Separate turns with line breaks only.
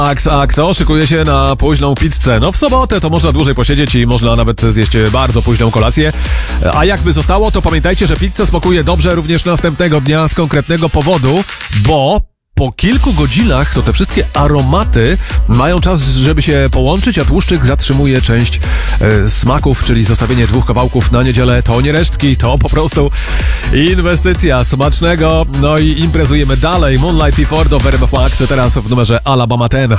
A kto szykuje się na późną pizzę? No w sobotę to można dłużej posiedzieć i można nawet zjeść bardzo późną kolację. A jakby zostało, to pamiętajcie, że pizza smakuje dobrze również następnego dnia z konkretnego powodu, bo po kilku godzinach to te wszystkie aromaty mają czas, żeby się połączyć, a tłuszczyk zatrzymuje część smaków, czyli zostawienie 2 kawałków na niedzielę to nie resztki, to po prostu inwestycja. Smacznego, no i imprezujemy dalej. Moonlight i Ford w RMF Max, teraz w numerze Alabama 10.